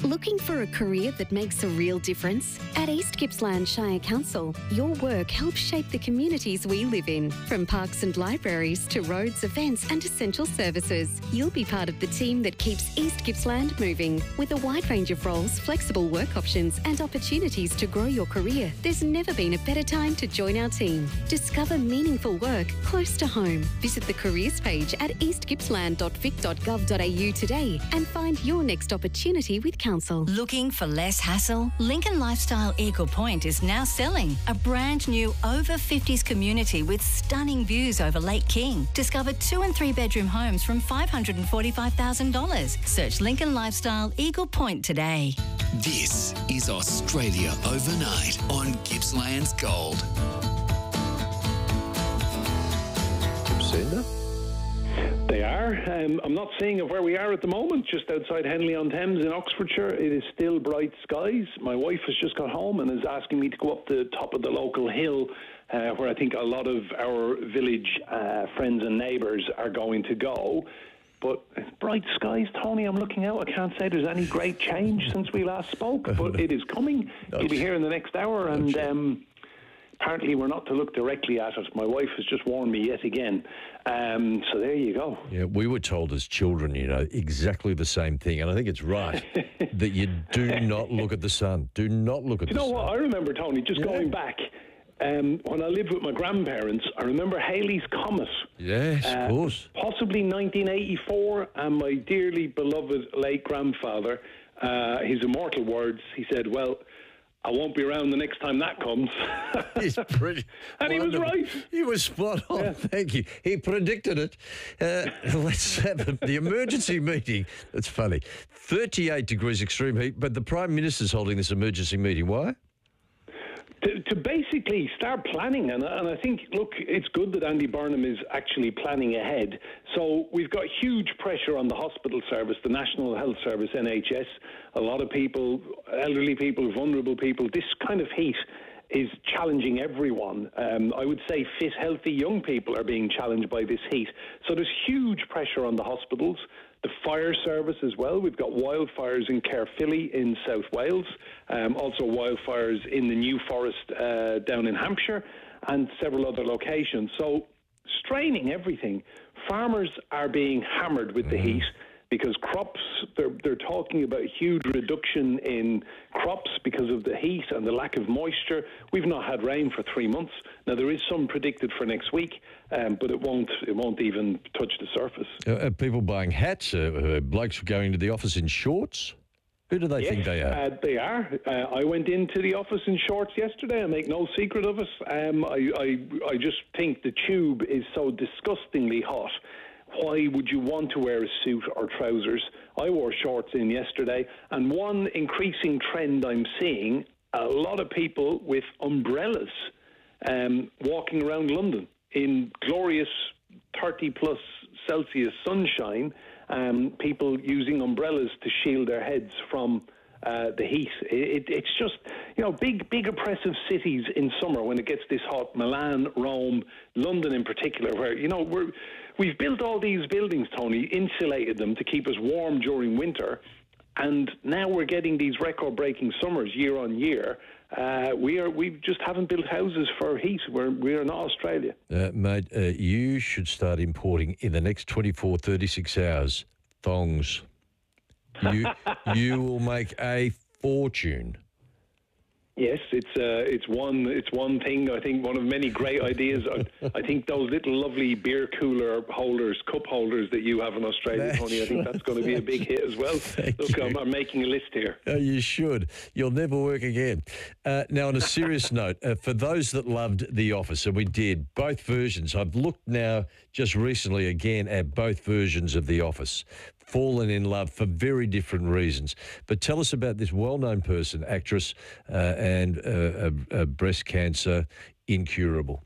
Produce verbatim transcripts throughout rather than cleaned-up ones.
Looking for a career that makes a real difference? At East Gippsland Shire Council, your work helps shape the communities we live in. From parks and libraries to roads, events and essential services, you'll be part of the team that keeps East Gippsland moving. With a wide range of roles, flexible work options and opportunities to grow your career, there's never been a better time to join our team. Discover meaningful work close to home. Visit the careers page at east gippsland dot vic dot gov dot a u today and find your next opportunity with Council. Looking for less hassle? Lincoln Lifestyle Eagle Point is now selling a brand new over fifties community with stunning views over Lake King. Discover two and three bedroom homes from five hundred forty-five thousand dollars. Search Lincoln Lifestyle Eagle Point today. This is Australia Overnight on Gippsland's Gold. Gippsland? They are. Um, I'm not seeing of where we are at the moment, just outside Henley-on-Thames in Oxfordshire. It is still bright skies. My wife has just got home and is asking me to go up the top of the local hill uh, where I think a lot of our village uh, friends and neighbours are going to go. But bright skies, Tony, I'm looking out. I can't say there's any great change since we last spoke, but it is coming. It'll be here in the next hour, and um, apparently we're not to look directly at it. My wife has just warned me yet again. Um, so there you go. Yeah, we were told as children, you know, exactly the same thing. And I think it's right that you do not look at the sun. Do not look at do the sun. You know what? I remember, Tony, just yeah. going back, um, when I lived with my grandparents, I remember Halley's Comet. Yes, uh, of course. Possibly nineteen eighty-four, and my dearly beloved late grandfather, uh, his immortal words, he said, well, I won't be around the next time that comes. He's pretty and he was right. He was spot on. Yeah. Thank you. He predicted it. Uh, let's have a, the emergency meeting. That's funny. thirty-eight degrees extreme heat, but the Prime Minister's holding this emergency meeting. Why? To, to basically start planning, and, and I think, look, it's good that Andy Burnham is actually planning ahead. So we've got huge pressure on the hospital service, the National Health Service, N H S. A lot of people, elderly people, vulnerable people, this kind of heat is challenging everyone. Um, I would say fit, healthy young people are being challenged by this heat. So there's huge pressure on the hospitals. The fire service as well. We've got wildfires in Caerphilly in South Wales, um, also wildfires in the New Forest uh, down in Hampshire, and several other locations. So straining everything. Farmers are being hammered with the heat because crops, they're, they're talking about a huge reduction in crops because of the heat and the lack of moisture. We've not had rain for three months. Now, there is some predicted for next week, um, but it won't it won't even touch the surface. Uh, are people buying hats? Uh, uh, blokes going to the office in shorts? Who do they yes, think they are? Uh, they are. Uh, I went into the office in shorts yesterday. I make no secret of it. Um, I, I, I just think the tube is so disgustingly hot. Why would you want to wear a suit or trousers? I wore shorts in yesterday, and one increasing trend I'm seeing, a lot of people with umbrellas um, walking around London in glorious thirty plus Celsius sunshine, um, people using umbrellas to shield their heads from uh, the heat. It, it, it's just, you know, big, big oppressive cities in summer when it gets this hot. Milan, Rome, London in particular, where, you know, we're... We've built all these buildings, Tony, insulated them to keep us warm during winter, and now we're getting these record-breaking summers year on year. Uh, we are we just haven't built houses for heat. We're we are not Australia, uh, mate. Uh, you should start importing in the next twenty-four, thirty-six hours thongs. You you will make a fortune. Yes, it's uh, it's one it's one thing. I think one of many great ideas. I, I think those little lovely beer cooler holders, cup holders that you have in Australia, that's Tony. I think that's going to be a big hit as well. Look, I'm, I'm making a list here. Uh, you should. You'll never work again. Uh, now, on a serious note, uh, for those that loved The Office, and we did both versions. I've looked now just recently again at both versions of The Office. Fallen in love for very different reasons. But tell us about this well-known person, actress, uh, and uh, uh, breast cancer incurable.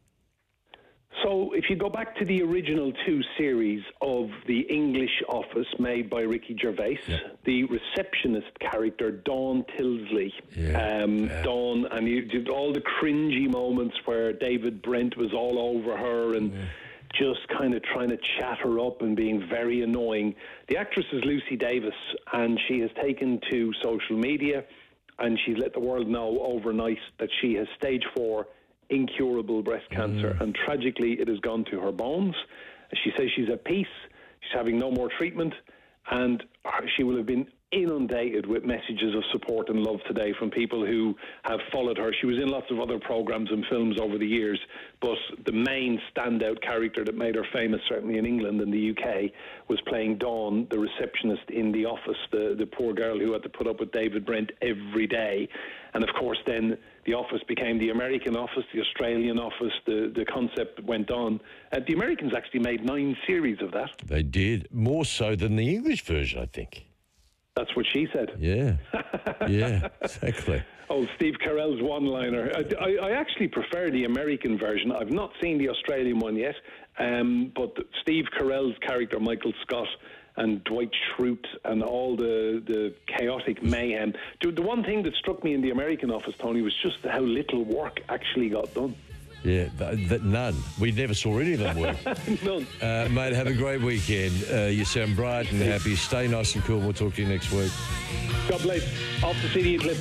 So if you go back to the original two series of The English Office made by Ricky Gervais, yeah. the receptionist character, Dawn Tilsley, yeah. Um, yeah. Dawn, and you did all the cringy moments where David Brent was all over her and... Yeah. just kind of trying to chat her up and being very annoying. The actress is Lucy Davis, and she has taken to social media and she's let the world know overnight that she has stage four incurable breast cancer, mm. and tragically it has gone to her bones. She says she's at peace, she's having no more treatment, and she will have been inundated with messages of support and love today from people who have followed her. She was in lots of other programs and films over the years, but the main standout character that made her famous, certainly in England and the U K, was playing Dawn, the receptionist in The Office, the, the poor girl who had to put up with David Brent every day. And of course then The Office became the American Office, the Australian Office, the, the concept went on. Uh, the Americans actually made nine series of that. They did, more so than the English version, I think. That's what she said. Yeah, yeah, exactly. Oh, Steve Carell's one-liner. I, I, I actually prefer the American version. I've not seen the Australian one yet, um, but Steve Carell's character, Michael Scott, and Dwight Schrute, and all the, the chaotic mayhem. The, the one thing that struck me in the American Office, Tony, was just how little work actually got done. Yeah, th- th- none. We never saw any of them work. None. Uh, mate, have a great weekend. Uh, you sound bright and happy. Stay nice and cool. We'll talk to you next week. God bless. Off the C D Eclipse.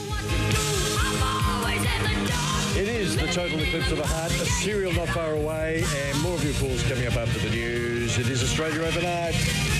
It is the total eclipse of the heart. A serial not far away, and more of your calls coming up after the news. It is Australia Overnight.